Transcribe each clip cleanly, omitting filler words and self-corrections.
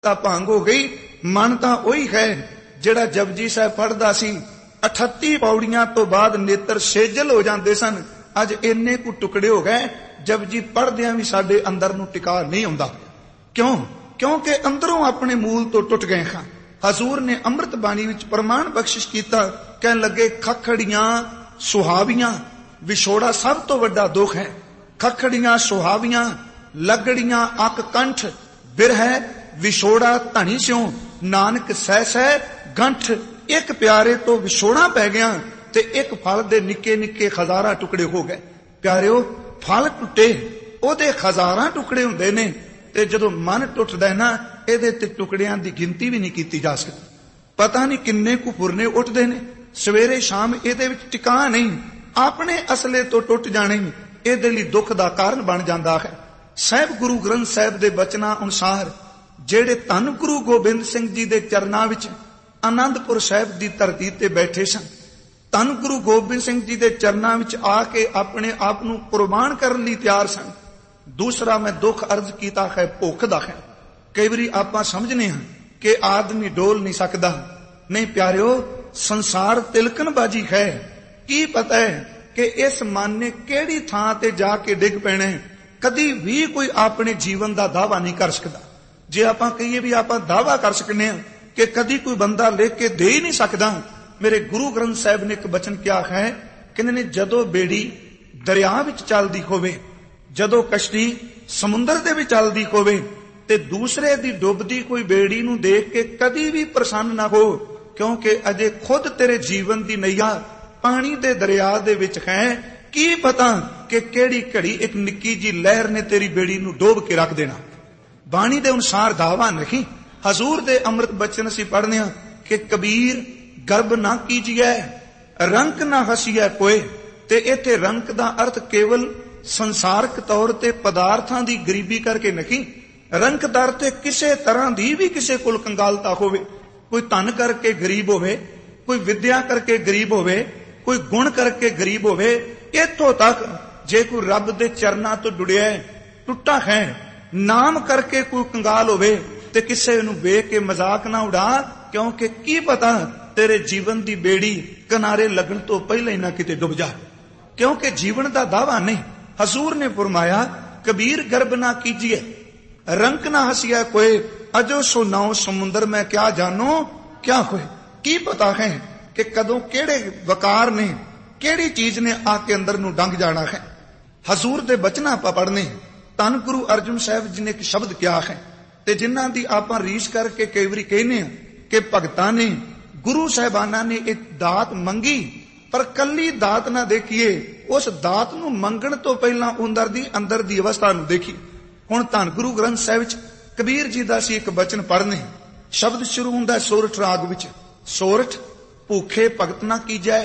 ਤਾਂ ਭੰਗ ਹੋ ਗਈ। ਮਨ ਤਾਂ ਉਹੀ ਹੈ ਜਿਹੜਾ ਜਪਜੀ ਸਾਹਿਬ ਪੜ੍ਹਦਾ ਸੀ। 38 ਪੌੜੀਆਂ ਤੋਂ ਬਾਅਦ ਨੇਤਰ ਸੇਜਲ ਹੋ ਜਾਂਦੇ ਸਨ। ਅੱਜ ਇੰਨੇ ਕੁ ਟੁਕੜੇ ਹੋ ਗਏ, ਜਪਜੀ ਪੜ੍ਹਦਿਆਂ ਵੀ ਸਾਡੇ ਅੰਦਰ ਨੂੰ ਟਿਕਾ ਨਹੀਂ ਆਉਂਦਾ। ਕਿਉਂ? ਕਿਉਂਕਿ ਅੰਦਰੋਂ ਆਪਣੇ ਮੂਲ ਤੋਂ ਟੁੱਟ ਗਏ ਹਾਂ। ਹਜ਼ੂਰ ਨੇ ਅੰਮ੍ਰਿਤ ਬਾਣੀ ਵਿੱਚ ਪ੍ਰਮਾਣ ਬਖਸ਼ਿਸ਼ ਕੀਤਾ, ਕਹਿਣ ਲੱਗੇ ਖੱਖੜੀਆਂ ਸੁਹਾਵੀਆਂ ਵਿਛੋੜਾ ਸਭ ਤੋਂ ਵੱਡਾ ਦੁੱਖ ਹੈ। ਖੱਖੜੀਆਂ ਸੁਹਾਵੀਆਂ ਲੱਗੜੀਆਂ ਅੱਕ ਕੰਠ ਬਿਰਹਿ ਵਿਛੋੜਾ ਧਣੀ ਸਿਉ ਨਾਨਕ ਸਹਿ ਸਹਿ ਗੰਠ। ਇੱਕ ਪਿਆਰੇ ਤੋਂ ਵਿਛੋੜਾ ਪੈ ਗਿਆ ਤੇ ਇੱਕ ਫਲ ਦੇ ਨਿੱਕੇ ਨਿੱਕੇ ਹਜ਼ਾਰਾਂ ਟੁਕੜੇ ਹੋ ਗਏ। ਪਿਆਰਿਓ, ਫਲ ਟੁੱਟੇ ਉਹਦੇ ਹਜ਼ਾਰਾਂ ਟੁਕੜੇ ਹੁੰਦੇ ਨੇ, ਤੇ ਜਦੋਂ ਮਨ ਟੁੱਟਦਾ ਨਾ ਇਹਦੇ ਤੇ ਟੁਕੜਿਆਂ ਦੀ ਗਿਣਤੀ ਵੀ ਨਹੀਂ ਕੀਤੀ ਜਾ ਸਕਦੀ। ਪਤਾ ਨਹੀਂ ਕਿੰਨੇ ਕੁ ਫੁਰਨੇ ਉੱਠਦੇ ਨੇ ਸਵੇਰੇ ਸ਼ਾਮ, ਇਹਦੇ ਵਿੱਚ ਟਿਕਾ ਨਹੀਂ। ਆਪਣੇ ਅਸਲੇ ਤੋਂ ਟੁੱਟ ਜਾਣੇ ਇਹਦੇ ਲਈ ਦੁੱਖ ਦਾ ਕਾਰਨ ਬਣ ਜਾਂਦਾ ਹੈ। ਸਾਹਿਬ ਗੁਰੂ ਗ੍ਰੰਥ ਸਾਹਿਬ ਦੇ ਬਚਨਾਂ ਅਨੁਸਾਰ ਜਿਹੜੇ ਧੰਨ ਗੁਰੂ ਗੋਬਿੰਦ ਸਿੰਘ ਜੀ ਦੇ ਚਰਨਾਂ ਵਿੱਚ ਆਨੰਦਪੁਰ ਸਾਹਿਬ ਦੀ ਧਰਤੀ ਤੇ ਬੈਠੇ ਸਨ, ਧੰਨ ਗੁਰੂ ਗੋਬਿੰਦ ਸਿੰਘ ਜੀ ਦੇ ਚਰਨਾਂ ਵਿੱਚ ਆ ਕੇ ਆਪਣੇ ਆਪ ਨੂੰ ਕੁਰਬਾਨ ਕਰਨ ਲਈ ਤਿਆਰ ਸਨ। ਦੂਸਰਾ ਮੈਂ ਦੁੱਖ ਅਰਜ਼ ਕੀਤਾ ਹੈ ਭੁੱਖ ਦਾ ਹੈ। ਕਈ ਵਾਰੀ ਆਪਾਂ ਸਮਝਨੇ ਹਾਂ ਕਿ ਆਦਮੀ ਡੋਲ ਨਹੀਂ ਸਕਦਾ। ਨਹੀਂ ਪਿਆਰਿਓ, ਸੰਸਾਰ ਤਿਲਕਣਬਾਜੀ ਹੈ। ਕੀ ਪਤਾ ਹੈ ਕਿ ਇਸ ਮਨ ਨੇ ਕਿਹੜੀ ਥਾਂ ਤੇ ਜਾ ਕੇ ਡਿੱਗ ਪੈਣਾ। ਕਦੀ ਵੀ ਕੋਈ ਆਪਣੇ ਜੀਵਨ ਦਾ ਦਾਅਵਾ ਨਹੀਂ ਕਰ ਸਕਦਾ। ਜੇ ਆਪਾਂ ਕਹੀਏ ਵੀ ਆਪਾਂ ਦਾਅਵਾ ਕਰ ਸਕਨੇ ਹਾਂ ਕਿ ਕਦੀ ਕੋਈ ਬੰਦਾ ਲਿਖ ਕੇ ਦੇ ਹੀ ਨਹੀਂ ਸਕਦਾ। ਮੇਰੇ ਗੁਰੂ ਗ੍ਰੰਥ ਸਾਹਿਬ ਨੇ ਇੱਕ ਬਚਨ ਕਿਹਾ ਹੈ, ਕਹਿੰਦੇ ਨੇ ਜਦੋਂ ਬੇੜੀ ਦਰਿਆ ਵਿੱਚ ਚੱਲਦੀ ਹੋਵੇ, ਜਦੋਂ ਕਸ਼ਤੀ ਸਮੁੰਦਰ ਦੇ ਵਿੱਚ ਚੱਲਦੀ ਹੋਵੇ ਤੇ ਦੂਸਰੇ ਦੀ ਡੁੱਬਦੀ ਕੋਈ ਬੇੜੀ ਨੂੰ ਦੇਖ ਕੇ ਕਦੀ ਵੀ ਪ੍ਰਸੰਨ ਨਾ ਹੋ, ਕਿਉਂਕਿ ਅਜੇ ਖੁਦ ਤੇਰੇ ਜੀਵਨ ਦੀ ਨਈਆ ਪਾਣੀ ਦੇ ਦਰਿਆ ਦੇ ਵਿੱਚ ਹੈ। ਕੀ ਪਤਾ ਕਿ ਕਿਹੜੀ ਘੜੀ ਇੱਕ ਨਿੱਕੀ ਜੀ ਲਹਿਰ ਨੇ ਤੇਰੀ ਬੇੜੀ ਨੂੰ ਡੋਬ ਕੇ ਰੱਖ ਦੇਣਾ। ਬਾਣੀ ਦੇ ਅਨੁਸਾਰ ਦਾਵਾ ਨਹੀਂ। ਹਜ਼ੂਰ ਦੇ ਅੰਮ੍ਰਿਤ ਬਚਨ ਅਸੀਂ ਪੜ੍ਹਨੇ ਆ ਕਿ ਕਬੀਰ ਗਰਬ ਨਾ ਕੀਜੀਐ ਰੰਕ ਨਾ ਹਸੀਐ ਕੋਏ। ਤੇ ਇੱਥੇ ਰੰਕ ਦਾ ਅਰਥ ਕੇਵਲ ਸੰਸਾਰਕ ਤੌਰ ਤੇ ਪਦਾਰਥਾਂ ਦੀ ਗਰੀਬੀ ਕਰਕੇ ਨਹੀਂ। ਰੰਕ ਦਰ ਤੇ ਕਿਸੇ ਤਰ੍ਹਾਂ ਦੀ ਵੀ ਕਿਸੇ ਕੋਲ ਕੰਗਾਲਤਾ ਹੋਵੇ, ਕੋਈ ਧਨ ਕਰਕੇ ਗਰੀਬ ਹੋਵੇ, ਕੋਈ ਵਿਦਿਆ ਕਰਕੇ ਗਰੀਬ ਹੋਵੇ, ਕੋਈ ਗੁਣ ਕਰਕੇ ਗਰੀਬ ਹੋਵੇ, ਇੱਥੋਂ ਤੱਕ ਜੇ ਕੋਈ ਰੱਬ ਦੇ ਚਰਨਾਂ ਤੋਂ ਜੁੜਿਆ ਟੁੱਟਾ ਹੈ, ਨਾਮ ਕਰਕੇ ਕੋਈ ਕੰਗਾਲ ਹੋਵੇ ਤੇ ਕਿਸੇ ਨੂੰ ਵੇਖ ਕੇ ਮਜ਼ਾਕ ਨਾ ਉਡਾ, ਕਿਉਂਕਿ ਕੀ ਪਤਾ ਤੇਰੇ ਜੀਵਨ ਦੀ ਬੇੜੀ ਕਿਨਾਰੇ ਲੱਗਣ ਤੋਂ ਪਹਿਲਾਂ ਹੀ ਨਾ ਕਿਤੇ ਡੁੱਬ ਜਾ। ਕਿਉਂਕਿ ਜੀਵਨ ਦਾ ਦਾਵਾ ਨਹੀਂ। ਹਜ਼ੂਰ ਨੇ ਫਰਮਾਇਆ ਕਬੀਰ ਗਰਬ ਨਾ ਕੀਜੀਏ ਰੰਕ ਨਾ ਹਸੀਆ ਕੋਏ ਅਜੋ ਸੋ ਨਾਉ ਸਮੁੰਦਰ ਮੈਂ ਕਿਆ ਜਾਨੋ ਕਿਆ ਹੋਏ। ਕੀ ਪਤਾ ਹੈ ਕਿ ਕਦੋਂ ਕਿਹੜੇ ਵਕਾਰ ਨੇ, ਕਿਹੜੀ ਚੀਜ਼ ਨੇ ਆ ਕੇ ਅੰਦਰ ਨੂੰ ਡੰਗ ਜਾਣਾ ਹੈ। ਹਜ਼ੂਰ ਦੇ ਬਚਨਾਂ ਆਪਾਂ ਪੜ੍ਹਨੇ। ਧੰਨ ਗੁਰੂ ਅਰਜਨ ਸਾਹਿਬ ਜੀ ਨੇ ਇੱਕ ਸ਼ਬਦ ਕਿਹਾ ਹੈ ਤੇ ਜਿਨ੍ਹਾਂ ਦੀ ਆਪਾਂ ਰੀਸ ਕਰਕੇ ਕਈ ਵਾਰੀ ਕਹਿੰਦੇ ਆ ਕਿ ਭਗਤਾਂ ਨੇ, ਗੁਰੂ ਸਾਹਿਬਾਨਾਂ ਨੇ ਇੱਕ ਦਾਤ ਮੰਗੀ, ਪਰ ਕੱਲੀ ਦਾਤ ਨਾ ਦੇਖੀਏ, ਉਸ ਦਾਤ ਨੂੰ ਮੰਗਣ ਤੋਂ ਪਹਿਲਾਂ ਅੰਦਰ ਦੀ ਅਵਸਥਾ ਨੂੰ ਦੇਖੀ। ਹੁਣ ਧੰਨ ਗੁਰੂ ਗ੍ਰੰਥ ਸਾਹਿਬ ਵਿੱਚ ਕਬੀਰ ਜੀ ਦਾ ਸੀ ਇੱਕ ਬਚਨ ਪੜ੍ਹਨੇ। ਸ਼ਬਦ ਸ਼ੁਰੂ ਹੁੰਦਾ ਸੋਰਠ ਰਾਗ ਵਿੱਚ। ਸੋਰਠ ਭੂਖੇ ਭਗਤ ਨਾ ਕੀਜੈ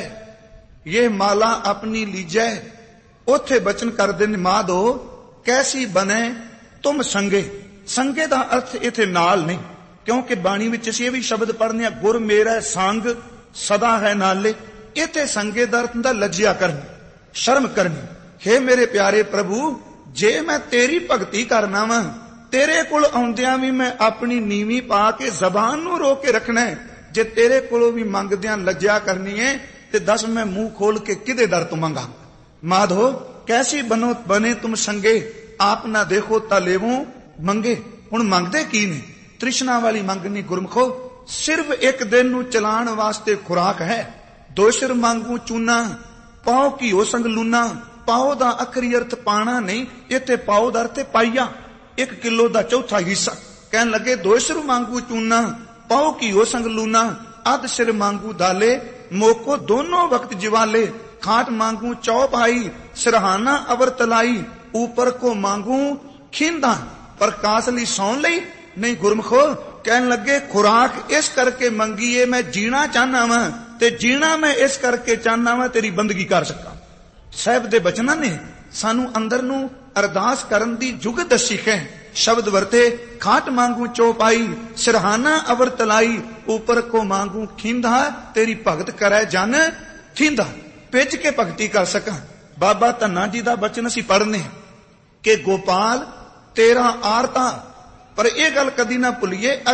ਇਹ ਮਾਲਾ ਆਪਣੀ ਲੀਜੈ। ਉੱਥੇ ਬਚਨ ਕਰਦੇ ਨੇ ਮਾਧੋ ਕੈਸੀ ਬਨੇ ਤੁਮ ਸੰਗੇ। ਸੰਗੇ ਦਾ ਅਰਥ ਇੱਥੇ ਨਾਲ ਨਹੀਂ, ਕਿਉਂਕਿ ਬਾਣੀ ਵਿੱਚ ਅਸੀਂ ਇਹ ਵੀ ਸ਼ਬਦ ਪੜ੍ਹਨੇ ਆ ਗੁਰ ਮੇਰਾ ਸੰਗ ਸਦਾ ਹੈ ਨਾਲੇ। ਇੱਥੇ ਸੰਗੇ ਦਾ ਅਰਥ ਹੁੰਦਾ ਲੱਜਿਆ ਕਰਨੀ, ਸ਼ਰਮ ਕਰਨੀ। ਹੇ ਮੇਰੇ ਪਿਆਰੇ ਪ੍ਰਭੂ, ਜੇ ਮੈਂ ਤੇਰੀ ਭਗਤੀ ਕਰਨਾ ਵਾ, ਤੇਰੇ ਕੋਲ ਆਉਂਦਿਆਂ ਵੀ ਮੈਂ ਆਪਣੀ ਨੀਵੀਂ ਪਾ ਕੇ ਜ਼ਬਾਨ ਨੂੰ ਰੋਕ ਕੇ ਰੱਖਣਾ। ਜੇ ਤੇਰੇ ਕੋਲੋਂ ਵੀ ਮੰਗਦਿਆਂ ਲੱਜਿਆ ਕਰਨੀ ਹੈ ਤੇ ਦੱਸ ਮੈਂ ਮੂੰਹ ਖੋਲ ਕੇ ਕਿਹਦੇ ਦਰ ਤੋਂ ਮੰਗਾ। ਮਾਧੋ ਕੈਸੀ ਬਨੇ ਤੁਮ ਸੰਗੇ ਆਪ ਨਾ ਦੇਖੋ ਤਾਂ ਲੇਵੋ ਮੰਗੇ। ਹੁਣ ਮੰਗਦੇ ਕੀ ਨੇ? ਤ੍ਰਿਸ਼ਨਾ ਵਾਲੀ ਮੰਗਣੀ ਗੁਰਮਖੋ ਸਿਰਫ ਇੱਕ ਦਿਨ ਨੂੰ ਚਲਾਉਣ ਵਾਸਤੇ ਖੁਰਾਕ ਹੈ। ਦੋ ਸਿਰ ਮੰਗੂ ਚੂਨਾ ਪਾਓ ਕੀ ਹੋ ਸੰਗ ਲੂਨਾ। ਪਾਓ ਦਾ ਅਖਰੀ ਅਰਥ ਪਾਣਾ ਨਹੀਂ, ਇੱਥੇ ਪਾਓ ਦਾ ਅਰਥ ਪਾਈਆ, 1 ਕਿਲੋ ਦਾ ਚੌਥਾ ਹਿੱਸਾ। ਕਹਿਣ ਲੱਗੇ ਦੋ ਸਿਰ ਮੰਗੂ ਚੂਨਾ ਪਾਓ ਕੀ ਹੋ ਸੰਗ ਲੂਨਾ। ਅੱਧ ਸਿਰ ਮੰਗੂ ਦਾਲੇ ਮੋਕੋ ਦੋਨੋਂ ਵਕਤ ਜਿਵਾਲੇ। ਖਾਟ मांगू चौपाई सिरहाना अवर तलाई ऊपर को मांगू खींदा। प्रकाश ली सौन लई नहीं गुरमुखो कहन लगे खुराक इस करके मंगीए मैं जीना चाहना वा ते जीना मैं इस करके चाहना वा तेरी बंदगी कर सका। साहब दे बचना ने सानू अंदर नू अरदास करन दी जुगत दसी है। शब्द वरते खाट मांगू चौपाई सिरहाना अवर तलाई ऊपर को मांगू खींदा। तेरी भगत करे जन खींदा पिच के भगती कर सका। बाबा धन्ना जी दा बचन असी पढ़ने कि गोपाल तेरा आरता पर यह गल कदी ना भुलिए